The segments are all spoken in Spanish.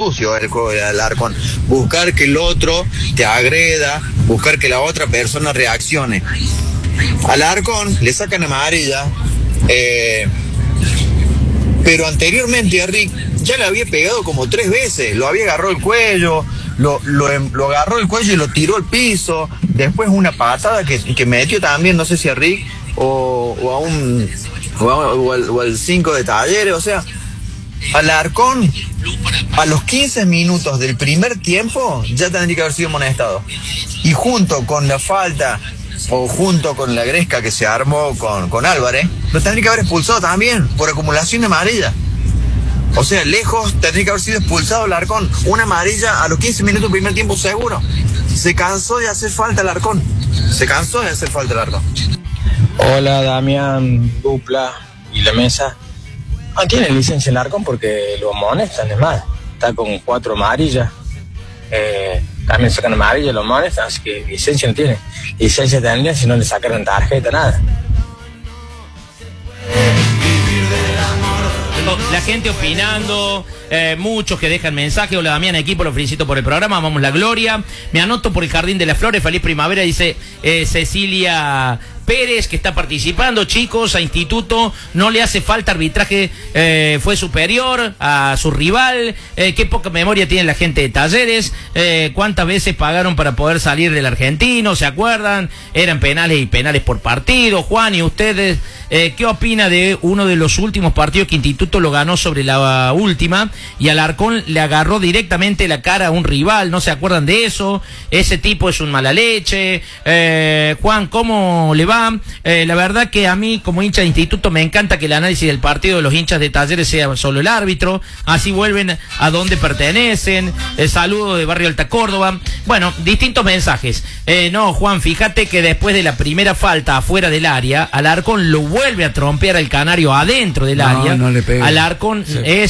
sucio el juego de Alarcón. Buscar que el otro te agreda, buscar que la otra persona reaccione. Alarcón le sacan amarilla, pero anteriormente a Rick ya le había pegado como 3 veces, lo había agarrado el cuello, lo agarró el cuello y lo tiró al piso, después una patada que metió también, no sé si a Rick o al 5 de Talleres, o sea, Alarcón a los 15 minutos del primer tiempo ya tendría que haber sido amonestado, y junto con la falta o junto con la gresca que se armó con Álvarez, lo tendría que haber expulsado también por acumulación de amarilla. O sea, lejos tendría que haber sido expulsado Alarcón. Una amarilla a los 15 minutos del primer tiempo seguro. Se cansó de hacer falta Alarcón. Hola Damián, dupla y la mesa. Tiene licencia el Alarcón porque lo amonestan, es más, está con 4 amarillas. También sacan amarilla, lo amonestan, así que licencia no tiene. Licencia tendría si no le sacaran tarjeta, nada. La gente opinando, muchos que dejan mensajes. Hola Damián, equipo, lo felicito por el programa, amamos la gloria. Me anoto por el Jardín de las Flores, feliz primavera, dice Cecilia Pérez, que está participando. Chicos, a Instituto no le hace falta arbitraje, fue superior a su rival. Qué poca memoria tiene la gente de Talleres. Cuántas veces pagaron para poder salir del argentino, ¿se acuerdan? Eran penales y penales por partido. Juan, y ustedes, ¿qué opina de uno de los últimos partidos que Instituto lo ganó sobre la última y Alarcón le agarró directamente la cara a un rival? ¿No se acuerdan de eso? Ese tipo es un mala leche. Juan, ¿cómo le va? La verdad que a mí, como hincha de Instituto, me encanta que el análisis del partido de los hinchas de Talleres sea solo el árbitro, así vuelven a donde pertenecen. El saludo de Barrio Alta Córdoba. Bueno, distintos mensajes. No, Juan, fíjate que después de la primera falta afuera del área, Alarcón lo vuelve a trompear al canario adentro del área. No le pega. Alarcón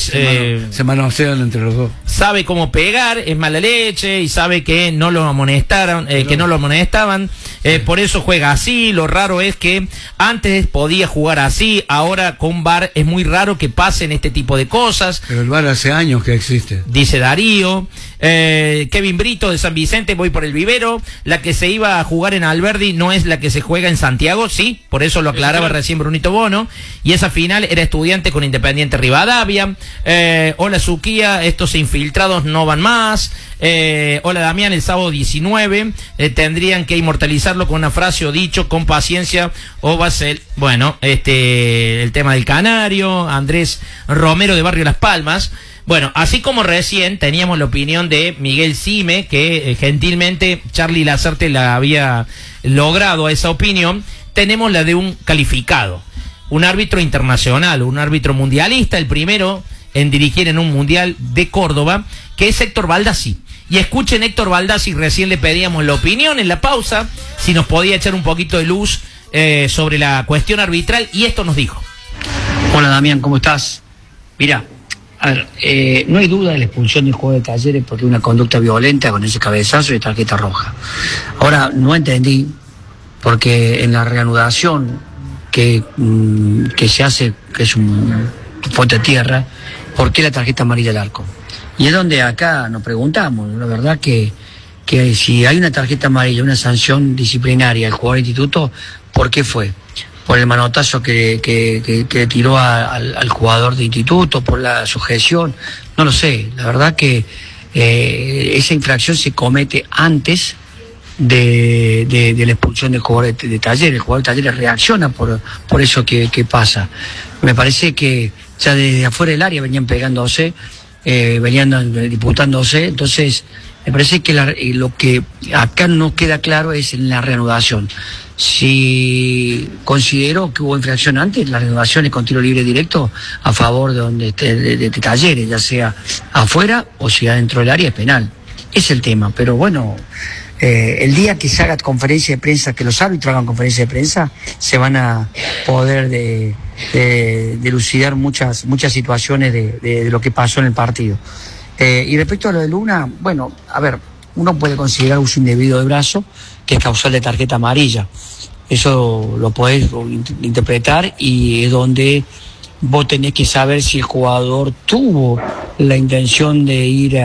se manosean entre los dos. Sabe cómo pegar, es mala leche y sabe que no lo amonestaron, que no lo amonestaban. Por eso juega así. Lo raro es que antes podía jugar así, ahora con VAR es muy raro que pasen este tipo de cosas. Pero el VAR hace años que existe. Dice Darío. Kevin Brito de San Vicente, voy por el vivero. La que se iba a jugar en Alberdi no es la que se juega en Santiago, sí, por eso lo aclaraba recién Brunito Bono. Y esa final era Estudiante con Independiente Rivadavia. Hola Suquía, estos infiltrados no van más. Hola Damián, el sábado 19 tendrían que inmortalizarlo con una frase o dicho: con paciencia o va a ser, bueno, el tema del canario. Andrés Romero de Barrio Las Palmas. Bueno, así como recién teníamos la opinión de Miguel Cime, que gentilmente Charlie Lazarte la había logrado a esa opinión, tenemos la de un calificado, un árbitro internacional, un árbitro mundialista, el primero en dirigir en un mundial de Córdoba, que es Héctor Baldassi. Y escuchen, Héctor Baldassi, recién le pedíamos la opinión en la pausa, si nos podía echar un poquito de luz sobre la cuestión arbitral, y esto nos dijo. Hola Damián, ¿cómo estás? Mira, a ver, no hay duda de la expulsión del juego de Talleres porque una conducta violenta con ese cabezazo y tarjeta roja. Ahora, no entendí, porque en la reanudación que se hace, que es un pote de tierra, ¿por qué la tarjeta amarilla al arco? Y es donde acá nos preguntamos, la verdad que si hay una tarjeta amarilla, una sanción disciplinaria al jugador de Instituto, ¿por qué fue? ¿Por el manotazo que tiró al jugador de Instituto, por la sujeción? No lo sé, la verdad que esa infracción se comete antes de la expulsión del jugador de Talleres. El jugador de Talleres reacciona por eso que pasa. Me parece que ya desde afuera del área venían pegándose, venían disputándose, entonces me parece que lo que acá no queda claro es en la reanudación. Si considero que hubo infracción antes, la reanudación es con tiro libre directo a favor de Talleres, ya sea afuera o si adentro del área es penal. Es el tema, pero bueno, el día que se haga conferencia de prensa, que los árbitros hagan conferencia de prensa, se van a poder dilucidar muchas situaciones de lo que pasó en el partido. Y respecto a lo de Luna, bueno, a ver, uno puede considerar uso indebido de brazo, que es causal de tarjeta amarilla. Eso lo podés interpretar y es donde vos tenés que saber si el jugador tuvo la intención de ir